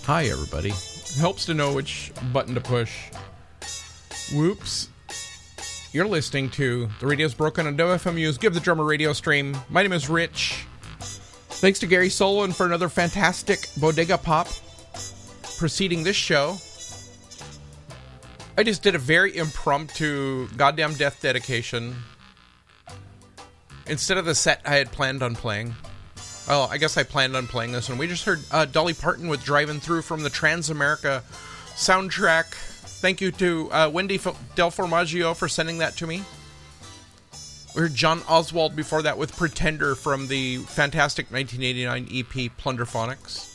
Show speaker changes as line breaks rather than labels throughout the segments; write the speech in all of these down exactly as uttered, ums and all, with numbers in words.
Hi, everybody. It helps to know which button to push. Whoops. You're listening to The Radio's Broken on W F M U's Give the Drummer radio stream. My name is Rich. Thanks to Gary Sullivan for another fantastic Bodega Pop preceding this show. I just did a very impromptu Goddamn Death dedication instead of the set I had planned on playing. Oh, I guess I planned on playing this one. We just heard uh, Dolly Parton with Driving Through from the Transamerica soundtrack. Thank you to uh, Wendy Del Formaggio for sending that to me. We heard John Oswald before that with Pretender from the fantastic nineteen eighty-nine E P Plunderphonics.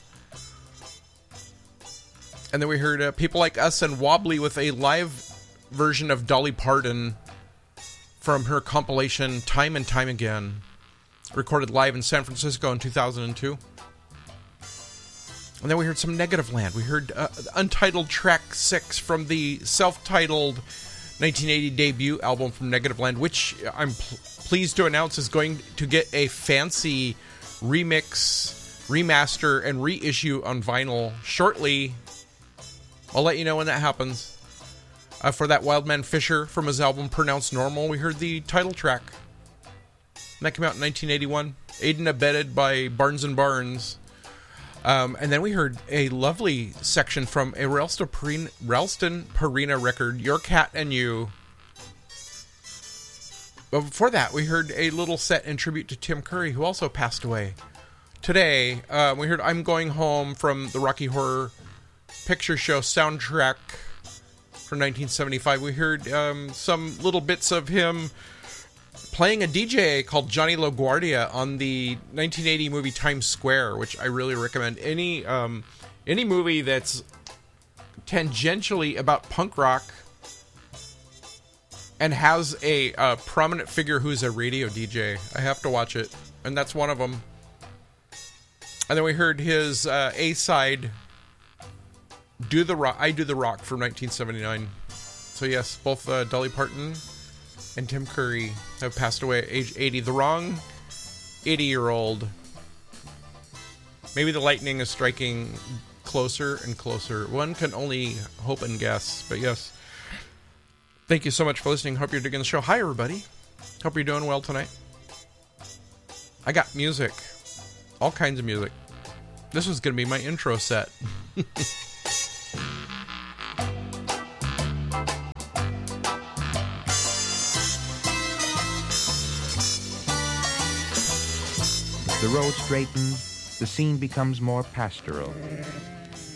And then we heard uh, People Like Us and Wobbly with a live version of Dolly Parton from her compilation Time and Time Again, recorded live in San Francisco in two thousand two. And then we heard some Negativland. We heard uh, Untitled Track six from the self-titled nineteen eighty debut album from Negativland, which I'm pl- pleased to announce is going to get a fancy remix, remaster, and reissue on vinyl shortly. I'll let you know when that happens. Uh, for that, Wildman Fisher from his album Pronounced Normal, we heard the title track. And that came out in nineteen eighty-one, aided and abetted by Barnes and Barnes. Um, and then we heard a lovely section from a Ralston Purina, Ralston Purina record, Your Cat and You. But before that, we heard a little set in tribute to Tim Curry, who also passed away today. Uh, we heard I'm Going Home from the Rocky Horror Picture Show soundtrack from nineteen seventy-five. We heard um, some little bits of him playing a D J called Johnny LaGuardia on the nineteen eighty movie Times Square, which I really recommend. Any um, any movie that's tangentially about punk rock and has a uh, prominent figure who's a radio D J, I have to watch it, and that's one of them. And then we heard his uh, A-side, Do the Rock, I Do the Rock from nineteen seventy-nine. So yes, both uh, Dolly Parton and Tim Curry have passed away at age eighty. The wrong eighty-year-old. Maybe the lightning is striking closer and closer. One can only hope and guess, but yes. Thank you so much for listening. Hope you're digging the show. Hi, everybody. Hope you're doing well tonight. I got music. All kinds of music. This was going to be my intro set.
The road straightens, the scene becomes more pastoral.